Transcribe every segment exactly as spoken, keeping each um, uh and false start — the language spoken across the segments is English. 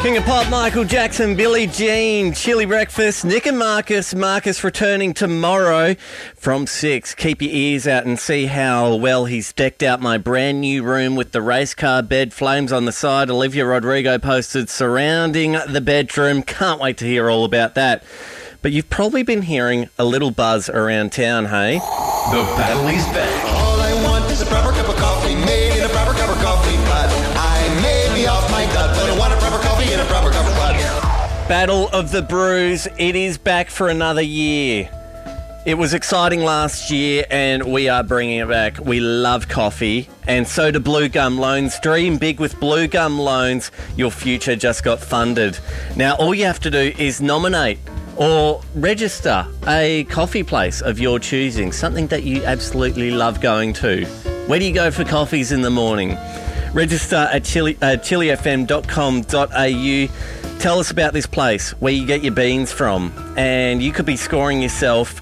King of Pop, Michael Jackson, Billie Jean, Chili Breakfast, Nick and Marcus. Marcus returning tomorrow from six. Keep your ears out and see how well he's decked out my brand new room with the race car bed, flames on the side. Olivia Rodrigo posted surrounding the bedroom. Can't wait to hear all about that. But you've probably been hearing a little buzz around town, hey? The battle is back. All I want is a proper cup of coffee made in a proper cup of coffee pot. I may be off my gut, but I want a proper coffee in a proper cup of pot. Battle of the Brews. It is back for another year. It was exciting last year and we are bringing it back. We love coffee and so do Blue Gum Loans. Dream big with Blue Gum Loans. Your future just got funded. Now all you have to do is nominate or register a coffee place of your choosing, something that you absolutely love going to. Where do you go for coffees in the morning? Register at chili, uh, chili f m dot com dot a u. Tell us about this place, where you get your beans from, and you could be scoring yourself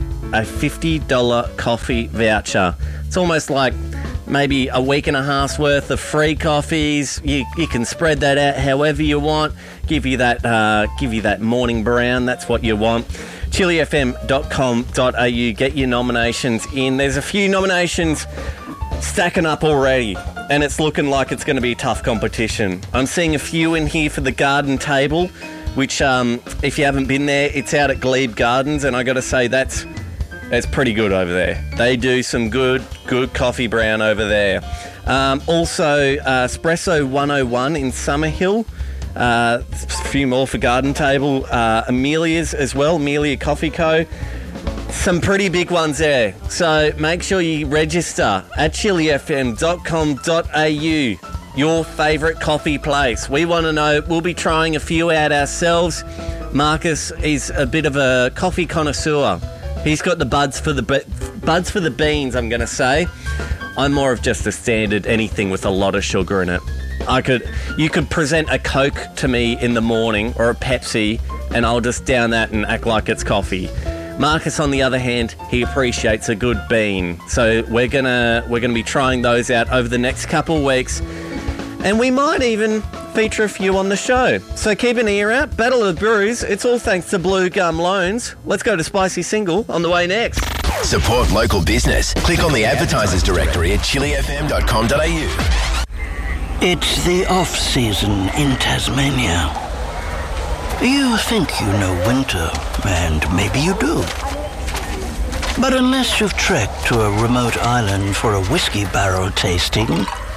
a fifty dollars coffee voucher. It's almost like maybe a week and a half's worth of free coffees. You you can spread that out however you want. Give you that uh, give you that morning brown. That's what you want. chili f m dot com dot a u. Get your nominations in. There's a few nominations stacking up already, and it's looking like it's going to be a tough competition. I'm seeing a few in here for the garden table, which um, if you haven't been there, it's out at Glebe Gardens, and I got to say that's that's pretty good over there. They do some good good coffee brown over there. Um, also, uh, Espresso one oh one in Summerhill. Uh, a few more for garden table. Uh, Amelia's as well, Amelia Coffee Co. Some pretty big ones there. So make sure you register at chili f m dot com dot a u. Your favourite coffee place. We want to know. We'll be trying a few out ourselves. Marcus is a bit of a coffee connoisseur. He's got the buds for the be- buds for the beans, I'm going to say. I'm more of just a standard anything with a lot of sugar in it. I could, you could present a Coke to me in the morning or a Pepsi, and I'll just down that and act like it's coffee. Marcus, on the other hand, he appreciates a good bean. So we're gonna we're gonna be trying those out over the next couple of weeks, and we might even feature a few on the show. So keep an ear out. Battle of the Brews. It's all thanks to Blue Gum Loans. Let's go to Spicy Single on the way next. Support local business. Click on the advertisers directory at chili f m dot com dot a u. It's the off-season in Tasmania. You think you know winter, and maybe you do. But unless you've trekked to a remote island for a whiskey barrel tasting,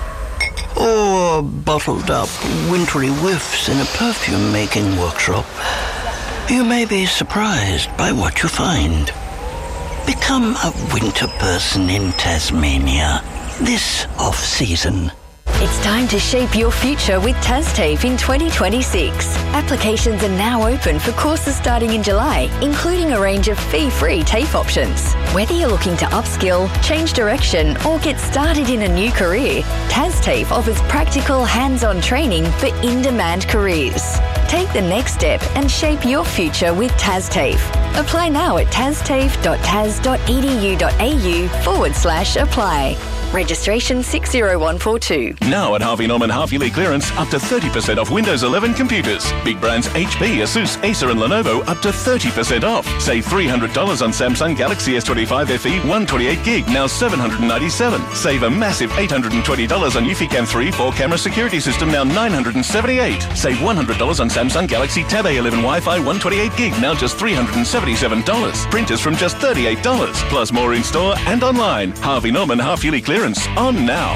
or bottled up wintry whiffs in a perfume-making workshop, you may be surprised by what you find. Become a winter person in Tasmania this off-season. It's time to shape your future with TasTAFE in twenty twenty-six. Applications are now open for courses starting in July, including a range of fee-free TAFE options. Whether you're looking to upskill, change direction, or get started in a new career, TasTAFE offers practical, hands-on training for in-demand careers. Take the next step and shape your future with TasTAFE. Apply now at tastafe dot tas dot e d u dot a u forward slash apply. Registration six zero one four two. Now at Harvey Norman half-yearly clearance, up to thirty percent off Windows eleven computers. Big brands H P, Asus, Acer and Lenovo up to thirty percent off. Save three hundred dollars on Samsung Galaxy S twenty-five F E one twenty-eight gig, now seven hundred ninety-seven dollars. Save a massive eight hundred twenty dollars on Eufy three four-camera security system, now nine hundred seventy-eight dollars. Save one hundred dollars on Samsung Galaxy Tab A eleven Wi-Fi one twenty-eight gig, now just three hundred seventy-seven dollars. Printers from just thirty-eight dollars. Plus more in-store and online. Harvey Norman half-yearly clearance on now.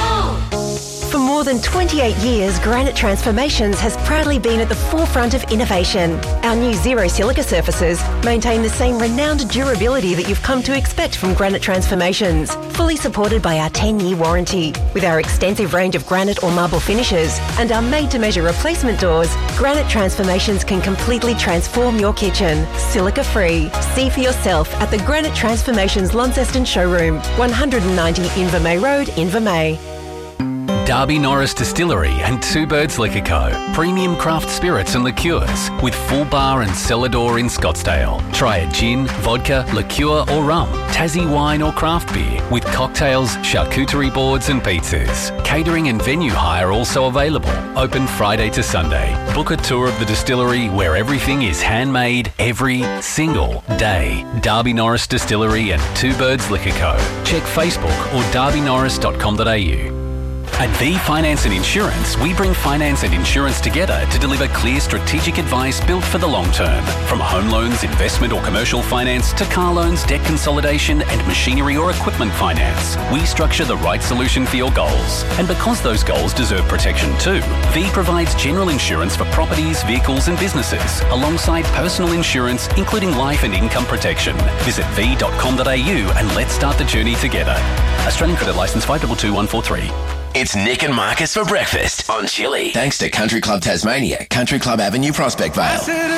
For more than twenty-eight years, Granite Transformations has proudly been at the forefront of innovation. Our new Zero Silica surfaces maintain the same renowned durability that you've come to expect from Granite Transformations, fully supported by our ten-year warranty. With our extensive range of granite or marble finishes and our made-to-measure replacement doors, Granite Transformations can completely transform your kitchen, silica-free. See for yourself at the Granite Transformations Launceston showroom, one hundred ninety Invermay Road, Invermay. Darby Norris Distillery and Two Birds Liquor Co. Premium craft spirits and liqueurs with full bar and cellar door in Scottsdale. Try a gin, vodka, liqueur or rum, Tassie wine or craft beer with cocktails, charcuterie boards and pizzas. Catering and venue hire also available. Open Friday to Sunday. Book a tour of the distillery where everything is handmade every single day. Darby Norris Distillery and Two Birds Liquor Co. Check Facebook or darby norris dot com dot a u. At V Finance and Insurance, we bring finance and insurance together to deliver clear strategic advice built for the long term. From home loans, investment or commercial finance to car loans, debt consolidation and machinery or equipment finance, we structure the right solution for your goals. And because those goals deserve protection too, V provides general insurance for properties, vehicles and businesses, alongside personal insurance, including life and income protection. Visit v dot com dot a u and let's start the journey together. Australian Credit Licence five two two one four three. It's Nick and Marcus for breakfast on Chili. Thanks to Country Club Tasmania, Country Club Avenue, Prospect Vale.